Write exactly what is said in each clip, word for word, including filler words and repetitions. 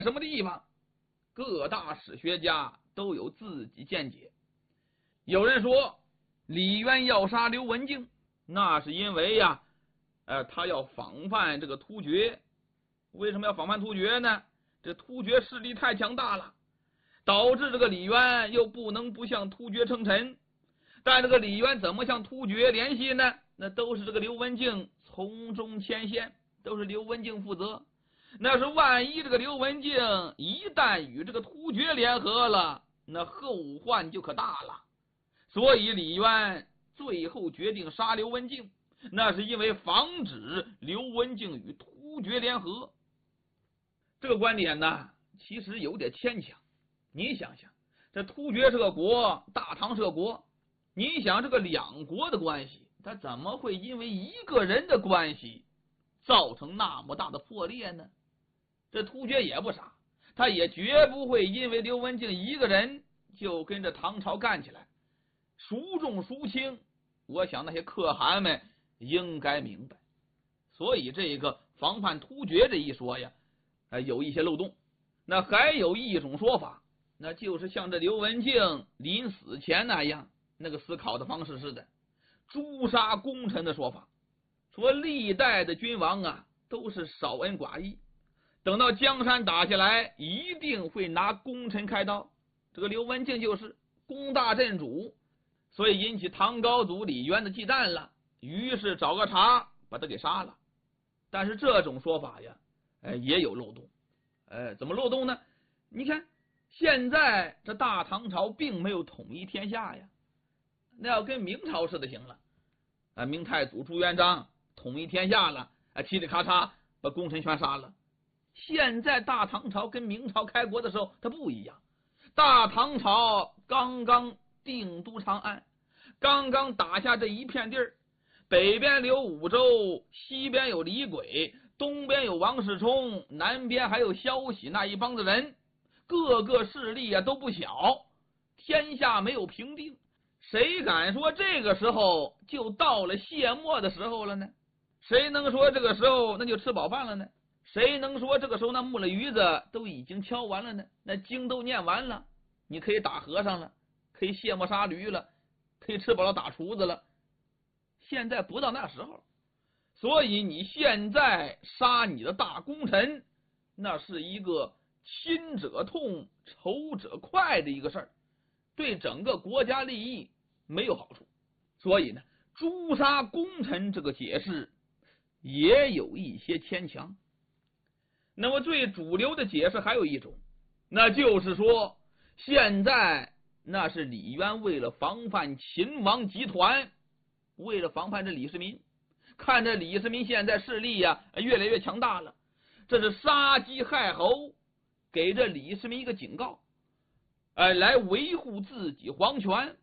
什么地方？各大史学家都有自己见解。有人说李渊要杀刘文静，那是因为呀，呃，他要防范这个突厥。为什么要防范突厥呢？这突厥势力太强大了，导致这个李渊又不能不向突厥称臣。但这个李渊怎么向突厥联系呢？那都是这个刘文静从中牵线，都是刘文静负责。那是万一这个刘文静一旦与这个突厥联合了，那后患就可大了。所以李渊最后决定杀刘文静，那是因为防止刘文静与突厥联合。这个观点呢，其实有点牵强。你想想，这突厥是个国，大唐是个国，你想这个两国的关系，他怎么会因为一个人的关系造成那么大的破裂呢？这突厥也不傻，他也绝不会因为刘文静一个人就跟着唐朝干起来。孰重孰轻，我想那些可汗们应该明白。所以这个防范突厥这一说呀，呃，有一些漏洞。那还有一种说法，那就是像这刘文静临死前那样，那个思考的方式似的，诛杀功臣的说法。说历代的君王啊，都是少恩寡义，等到江山打下来，一定会拿功臣开刀。这个刘文静就是功大震主，所以引起唐高祖李渊的忌惮了，于是找个茬把他给杀了。但是这种说法呀，呃，也有漏洞。呃，怎么漏洞呢？你看现在这大唐朝并没有统一天下呀，那要跟明朝似的行了。啊，明太祖朱元璋统一天下了，啊，嘁里咔嚓把功臣全杀了。现在大唐朝跟明朝开国的时候它不一样，大唐朝刚刚定都长安，刚刚打下这一片地儿，北边有武周，西边有李轨，东边有王世充，南边还有萧息那一帮子人，各个势力啊都不小，天下没有平定。谁敢说这个时候就到了谢幕的时候了呢？谁能说这个时候那就吃饱饭了呢？谁能说这个时候那木了鱼子都已经敲完了呢？那经都念完了，你可以打和尚了，可以卸磨杀驴了，可以吃饱了打厨子了。现在不到那时候，所以你现在杀你的大功臣，那是一个亲者痛仇者快的一个事儿，对整个国家利益没有好处。所以呢，诛杀功臣这个解释也有一些牵强。那么最主流的解释还有一种，那就是说现在那是李渊为了防范秦王集团，为了防范这李世民，看着李世民现在势力呀、啊、越来越强大了，这是杀鸡害猴，给这李世民一个警告，呃，来维护自己皇权。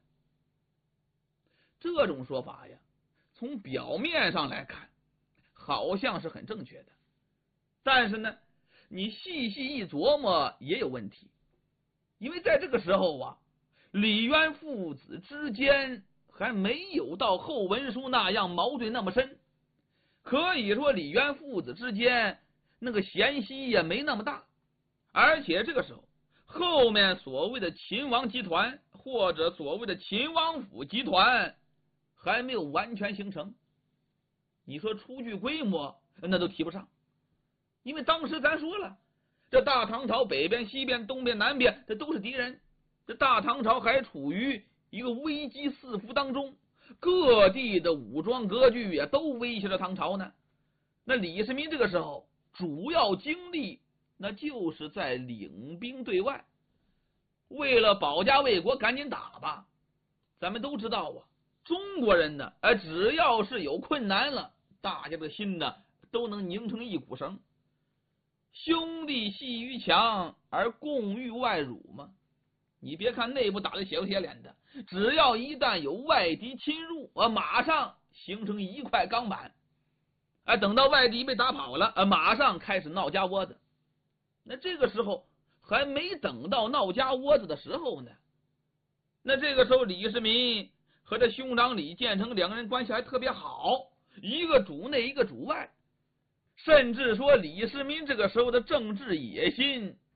这种说法呀，从表面上来看好像是很正确的，但是呢你细细一琢磨也有问题。因为在这个时候啊，李渊父子之间还没有到后文书那样矛盾那么深，可以说李渊父子之间那个嫌隙也没那么大。而且这个时候后面所谓的秦王集团或者所谓的秦王府集团还没有完全形成，你说初具规模那都提不上。因为当时咱说了，这大唐朝北边西边东边南边这都是敌人，这大唐朝还处于一个危机四伏当中，各地的武装割据也都威胁着唐朝呢。那李世民这个时候主要精力那就是在领兵对外，为了保家卫国赶紧打吧。咱们都知道啊，中国人呢，呃，只要是有困难了，大家的心呢都能拧成一股绳。兄弟系于墙而共御外辱嘛。你别看内部打得血不血脸的，只要一旦有外敌侵入，啊，马上形成一块钢板。啊，等到外敌被打跑了，啊，马上开始闹家窝子。那这个时候还没等到闹家窝子的时候呢，那这个时候李世民和这兄长李建成两个人关系还特别好，一个主内一个主外，甚至说李世民这个时候的政治野心